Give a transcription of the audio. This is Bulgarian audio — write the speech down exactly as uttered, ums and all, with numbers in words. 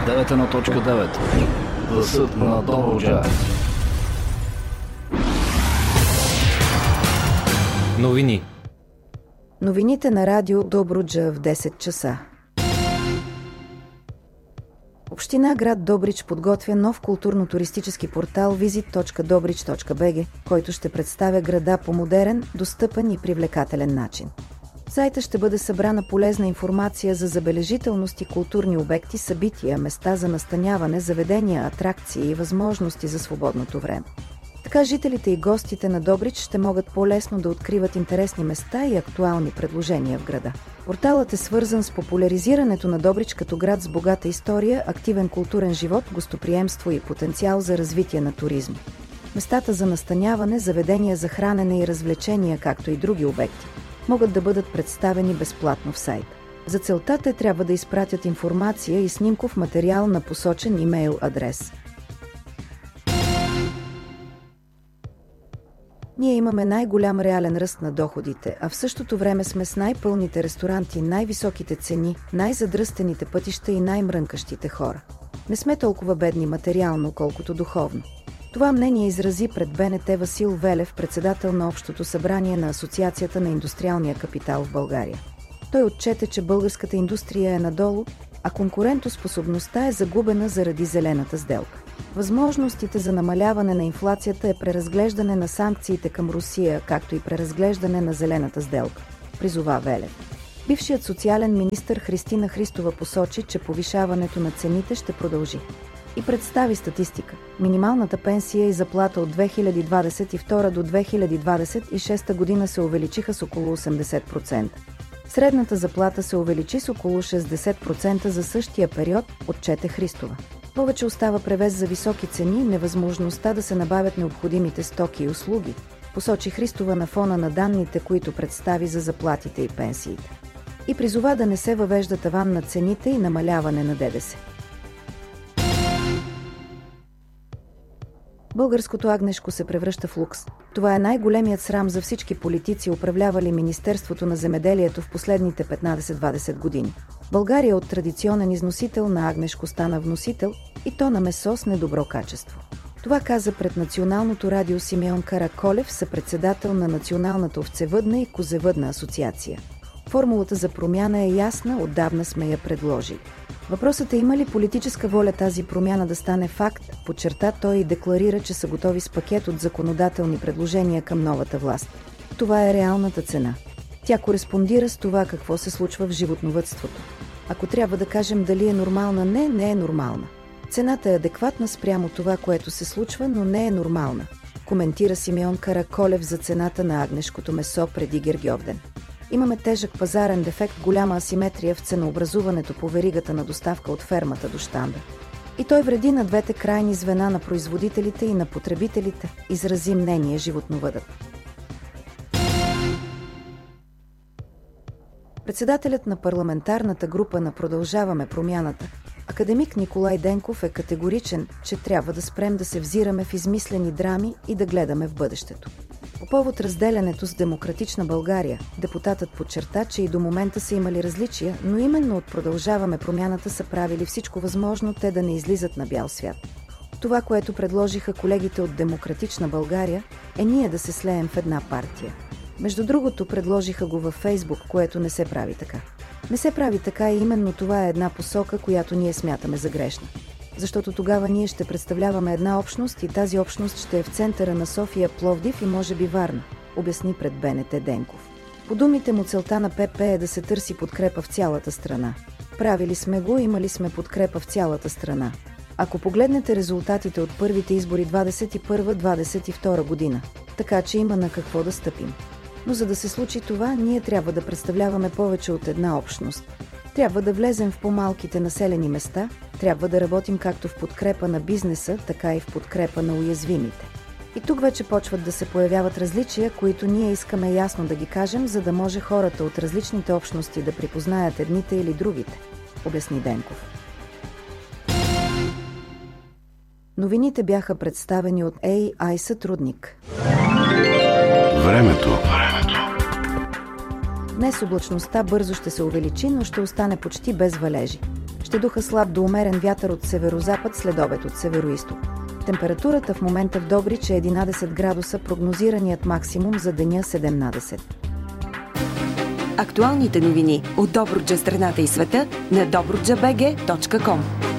деветдесет и едно точка девет. Гласът на Добруджа. Новини. Новините на радио Добруджа в десет часа. Община град Добрич подготвя нов културно-туристически портал визит точка добрич точка би джи, който ще представя града по модерен, достъпен и привлекателен начин. В сайта ще бъде събрана полезна информация за забележителности, културни обекти, събития, места за настаняване, заведения, атракции и възможности за свободното време. Така жителите и гостите на Добрич ще могат по-лесно да откриват интересни места и актуални предложения в града. Порталът е свързан с популяризирането на Добрич като град с богата история, активен културен живот, гостоприемство и потенциал за развитие на туризма. Местата за настаняване, заведения за хранене и развлечения, както и други обекти, могат да бъдат представени безплатно в сайта. За целта те трябва да изпратят информация и снимков материал на посочен имейл адрес. Ние имаме най-голям реален ръст на доходите, а в същото време сме с най-пълните ресторанти, най-високите цени, най-задръстените пътища и най-мрънкащите хора. Не сме толкова бедни материално, колкото духовно. Това мнение изрази пред БНТ Васил Велев, председател на Общото събрание на Асоциацията на индустриалния капитал в България. Той отчете, че българската индустрия е надолу, а конкурентоспособността е загубена заради зелената сделка. Възможностите за намаляване на инфлацията е преразглеждане на санкциите към Русия, както и преразглеждане на зелената сделка, призова Велев. Бившият социален министър Христина Христова посочи, че повишаването на цените ще продължи. И представи статистика. Минималната пенсия и заплата от две хиляди двадесет и втора до две хиляди двадесет и шеста година се увеличиха с около осемдесет процента. Средната заплата се увеличи с около шестдесет процента за същия период, отчете Христова. Повече остава превес за високи цени, невъзможността да се набавят необходимите стоки и услуги, посочи Христова на фона на данните, които представи за заплатите и пенсиите. И призова да не се въвежда таван на цените и намаляване на ДДС. Българското агнешко се превръща в лукс. Това е най-големият срам за всички политици, управлявали Министерството на земеделието в последните петнадесет-двадесет години. България от традиционен износител на агнешко стана вносител, и то на месо с недобро качество. Това каза пред Националното радио Симеон Караколев, съпредседател на Националната овцевъдна и козевъдна асоциация. Формулата за промяна е ясна, отдавна сме я предложили. Въпросът е има ли политическа воля тази промяна да стане факт, подчерта той и декларира, че са готови с пакет от законодателни предложения към новата власт. Това е реалната цена. Тя кореспондира с това какво се случва в животновъдството. Ако трябва да кажем дали е нормална, не, не е нормална. Цената е адекватна спрямо това, което се случва, но не е нормална, коментира Симеон Караколев за цената на агнешкото месо преди Гергьовден. Имаме тежък пазарен дефект, голяма асиметрия в ценообразуването по веригата на доставка от фермата до щанда. И той вреди на двете крайни звена на производителите и на потребителите, изрази мнение животновъдът. Председателят на парламентарната група на Продължаваме промяната, академик Николай Денков, е категоричен, че трябва да спрем да се взираме в измислени драми и да гледаме в бъдещето. По повод разделянето с Демократична България, депутатът подчерта, че и до момента са имали различия, но именно от Продължаваме промяната са правили всичко възможно те да не излизат на бял свят. Това, което предложиха колегите от Демократична България, е ние да се слеем в една партия. Между другото, предложиха го във Фейсбук, което не се прави така. Не се прави така и именно това е една посока, която ние смятаме за грешна. Защото тогава ние ще представляваме една общност и тази общност ще е в центъра на София, Пловдив и може би Варна, обясни пред БНТ Денков. По думите му целта на ПП е да се търси подкрепа в цялата страна. Правили сме го, имали сме подкрепа в цялата страна. Ако погледнете резултатите от първите избори двадесет и първа - двадесет и втора година, така че има на какво да стъпим. Но за да се случи това, ние трябва да представляваме повече от една общност. Трябва да влезем в по-малките населени места, трябва да работим както в подкрепа на бизнеса, така и в подкрепа на уязвимите. И тук вече почват да се появяват различия, които ние искаме ясно да ги кажем, за да може хората от различните общности да припознаят едните или другите, обясни Денков. Новините бяха представени от Ей Ай сътрудник. Времето. Днес облачността бързо ще се увеличи, но ще остане почти без валежи. Ще духа слаб до умерен вятър от северозапад, следобед от североизток. Температурата в момента в Добрич е единадесет градуса, прогнозираният максимум за деня седемнадесет. Актуалните новини от Добруджа, страната и света на добруджа бг точка ком.